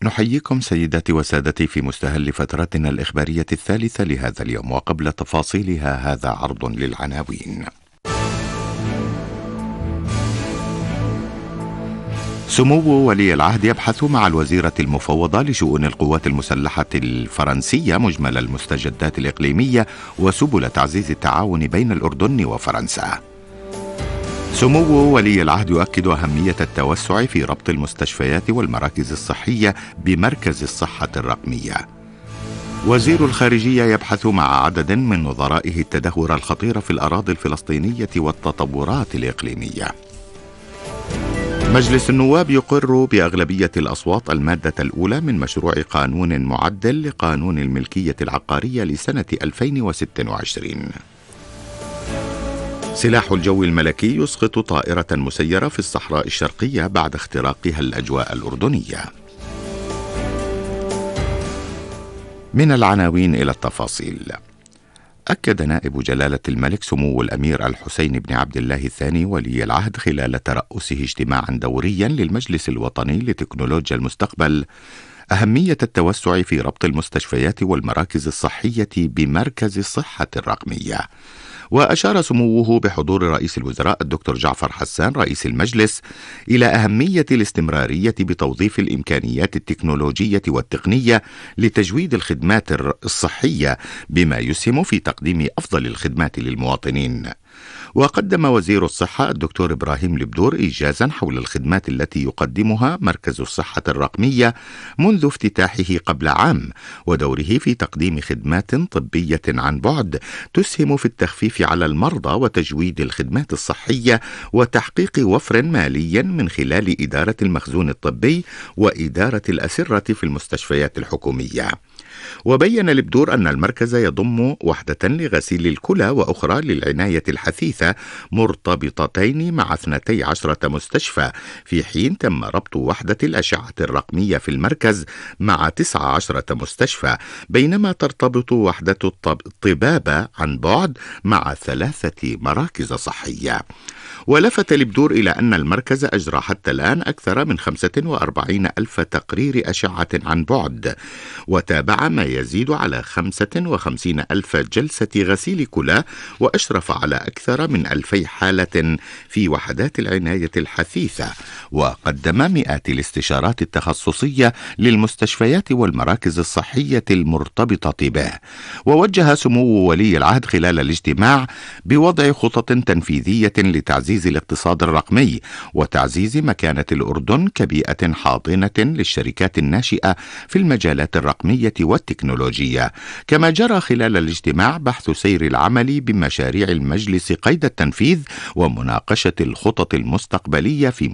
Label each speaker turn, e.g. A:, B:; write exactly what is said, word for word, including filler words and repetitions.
A: نحييكم سيداتي وسادتي في مستهل فترتنا الإخبارية الثالثة لهذا اليوم، وقبل تفاصيلها هذا عرض للعناوين. سمو ولي العهد يبحث مع الوزيرة المفوضة لشؤون القوات المسلحة الفرنسية مجمل المستجدات الإقليمية وسبل تعزيز التعاون بين الأردن وفرنسا. سمو ولي العهد يؤكد أهمية التوسع في ربط المستشفيات والمراكز الصحية بمركز الصحة الرقمية. وزير الخارجية يبحث مع عدد من نظرائه التدهور الخطير في الأراضي الفلسطينية والتطورات الإقليمية. مجلس النواب يقر بأغلبية الأصوات المادة الأولى من مشروع قانون معدل لقانون الملكية العقارية لسنة ألفين وستة وعشرين. سلاح الجو الملكي يسقط طائرة مسيرة في الصحراء الشرقية بعد اختراقها الأجواء الأردنية. من العناوين إلى التفاصيل. أكد نائب جلالة الملك سمو الأمير الحسين بن عبد الله الثاني ولي العهد خلال ترأسه اجتماعا دوريا للمجلس الوطني لتكنولوجيا المستقبل أهمية التوسع في ربط المستشفيات والمراكز الصحية بمركز الصحة الرقمية. وأشار سموه بحضور رئيس الوزراء الدكتور جعفر حسان رئيس المجلس إلى أهمية الاستمرارية بتوظيف الإمكانيات التكنولوجية والتقنية لتجويد الخدمات الصحية بما يسهم في تقديم أفضل الخدمات للمواطنين. وقدم وزير الصحة الدكتور إبراهيم لبدور إيجازا حول الخدمات التي يقدمها مركز الصحة الرقمية منذ افتتاحه قبل عام، ودوره في تقديم خدمات طبية عن بعد تسهم في التخفيف على المرضى وتجويد الخدمات الصحية وتحقيق وفر مالي من خلال إدارة المخزون الطبي وإدارة الأسرة في المستشفيات الحكومية. وبين لبدور أن المركز يضم وحدة لغسيل الكلى وأخرى للعناية الحثيثة مرتبطتين مع اثنتي عشرة مستشفى، في حين تم ربط وحدة الأشعة الرقمية في المركز مع تسعة عشرة مستشفى، بينما ترتبط وحدة الطبابة عن بعد مع ثلاثة مراكز صحية. ولفت لبدور إلى أن المركز أجرى حتى الآن أكثر من خمسة وأربعين ألف تقرير أشعة عن بعد، وتابع ما يزيد على خمسة وخمسين ألف جلسة غسيل كلى، وأشرف على أكثر من ألفي حالة في وحدات العناية الحثيثة، وقدم مئات الاستشارات التخصصية للمستشفيات والمراكز الصحية المرتبطة به. ووجه سمو ولي العهد خلال الاجتماع بوضع خطط تنفيذية لتعزيز الاقتصاد الرقمي وتعزيز مكانة الأردن كبيئة حاضنة للشركات الناشئة في المجالات الرقمية والتكنولوجية. كما جرى خلال الاجتماع بحث سير العمل بمشاريع المجلس قيد التنفيذ ومناقشة الخطط المستقبلية في